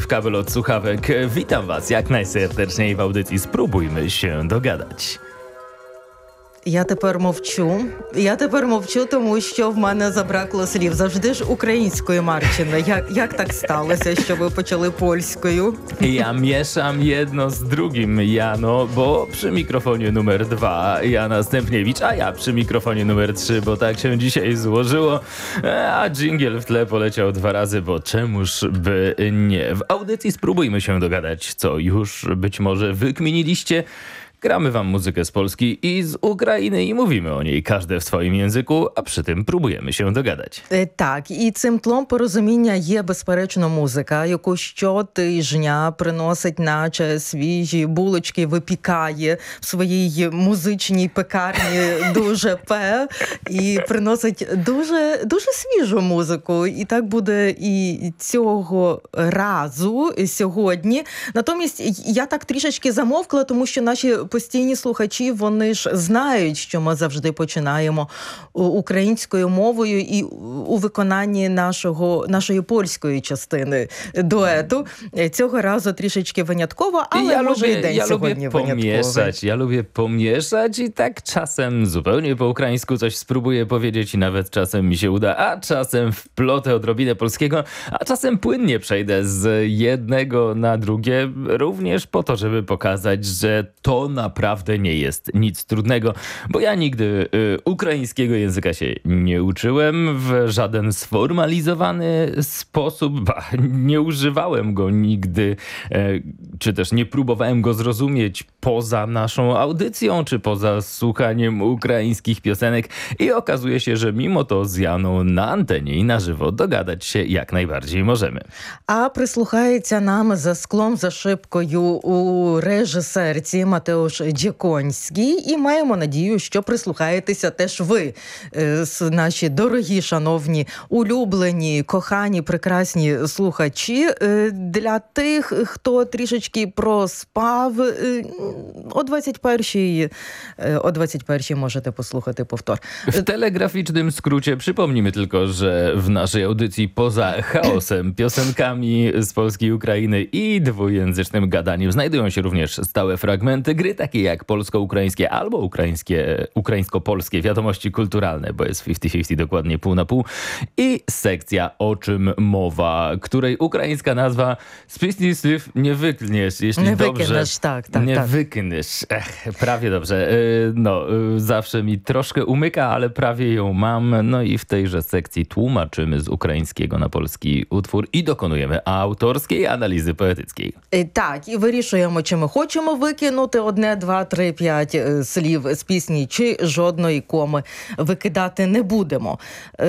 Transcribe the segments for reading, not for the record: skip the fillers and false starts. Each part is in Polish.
w kabel od słuchawek. Witam Was jak najserdeczniej w audycji Spróbujmy się dogadać. Я тепер мовчу, тому що в мене забракло слів. Завжди ж українською, Марчина. Як так сталося, що ви почали польською? Ja mieszam jedno z drugim, Jano, bo przy mikrofonie numer 2 Jana Stępniewicz, a ja przy mikrofonie numer 3, bo tak się dzisiaj złożyło, a dżingiel w tle poleciał 2 razy, bo czemuż by nie. W audycji Spróbujmy się dogadać, co już być może wykminiliście. Gramy wam muzykę z Polski i z Ukrainy i mówimy o niej każde w swoim języku, a przy tym próbujemy się dogadać. Так, і цим тлом порозуміння є, безперечно, музика, яку щотижня приносить, наче свіжі булочки, випікає в своїй музичній пекарні дуже П, і приносить дуже, дуже свіжу музику. І так буде і цього разу, сьогодні. Натомість я так трішечки замовкла, тому що наші постійні слухачі, вони ж знають, що ми завжди починаємо українською мовою і у виконанні нашої польської частини дуету. Цього разу трішечки винятково, але може і день сьогодні винятковий. Ja lubię pomieszać i tak czasem zupełnie po ukraińsku coś spróbuję powiedzieć i nawet czasem mi się uda, a czasem wplotę odrobinę polskiego, a czasem płynnie przejdę z jednego na drugie, również po to, żeby pokazać, że to naprawdę nie jest nic trudnego, bo ja nigdy ukraińskiego języka się nie uczyłem w żaden sformalizowany sposób, nie używałem go nigdy, czy też nie próbowałem go zrozumieć poza naszą audycją, czy poza słuchaniem ukraińskich piosenek i okazuje się, że mimo to z Janą na antenie i na żywo dogadać się jak najbardziej możemy. А прислухається нам за склом, за шибкою у режисерці Матеуш Дяконський, і маємо надію, що прислухаєтеся теж ви, наші дорогі, шановні, улюблені, кохані, прекрасні слухачі. Для тих, хто трішечки проспав, о 21-й możecie posłuchać powtór. W telegraficznym skrócie przypomnimy tylko, że w naszej audycji poza chaosem, piosenkami z Polski i Ukrainy i dwujęzycznym gadaniem znajdują się również stałe fragmenty gry, takie jak polsko-ukraińskie albo ukraińsko-polskie wiadomości kulturalne, bo jest 50-50, dokładnie pół na pół, i sekcja O czym mowa, której ukraińska nazwa z pieśni słów nie wykniesz, jeśli nie dobrze... Wykniesz, tak. Nie wykniesz. Prawie dobrze. Zawsze mi troszkę umyka, ale prawie ją mam. No i w tejże sekcji tłumaczymy z ukraińskiego na polski utwór і dokonujemy autorskiej analizy poetyckiej. Так, і вирішуємо, чи ми хочемо викинути 1, 2, 3, 5 слів з пісні, чи жодної коми викидати не будемо.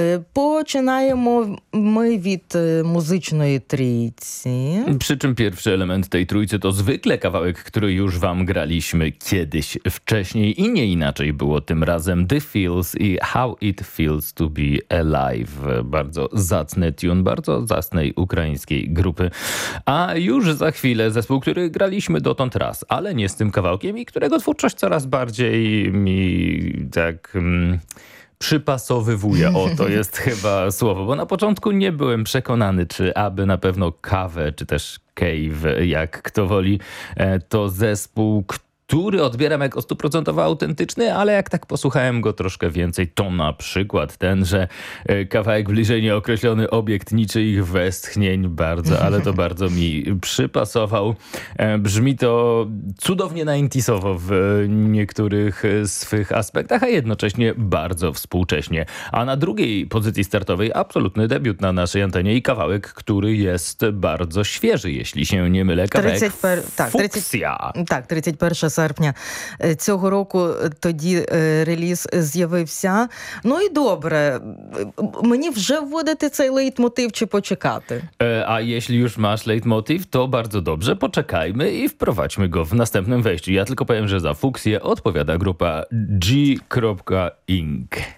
Починаємо ми від muzycznej трійці. Przy czym pierwszy element tej trójcy to zwykle kawałek, który już wam graliśmy kiedyś wcześniej i nie inaczej było tym razem. The Feels i How It Feels to Be Alive. Bardzo zacny tune, bardzo zacnej ukraińskiej grupy. A już za chwilę zespół, który graliśmy dotąd raz, ale nie z tym kawałkiem i którego twórczość coraz bardziej mi tak... przypasowywuje, to jest chyba słowo, bo na początku nie byłem przekonany, czy aby na pewno Kawę, czy też Cave, jak kto woli, to zespół, który odbieram jako 100% autentyczny, ale jak tak posłuchałem go troszkę więcej, to na przykład ten, że kawałek bliżej nieokreślony obiekt niczyich westchnień ale to bardzo mi przypasował. Brzmi to cudownie 90sowo w niektórych swych aspektach, a jednocześnie bardzo współcześnie. A na drugiej pozycji startowej absolutny debiut na naszej antenie i kawałek, który jest bardzo świeży, jeśli się nie mylę. Kawałek Fuksja. 31 серпня цього року тоді реліз з'явився. Ну і добре, мені вже вводити цей лейтмотив чи почекати? A jeśli już masz leitmotiv, to bardzo dobrze, poczekajmy i wprowadźmy go w następnym wejściu. Ja tylko powiem, że za Fuksję odpowiada grupa G.Inc.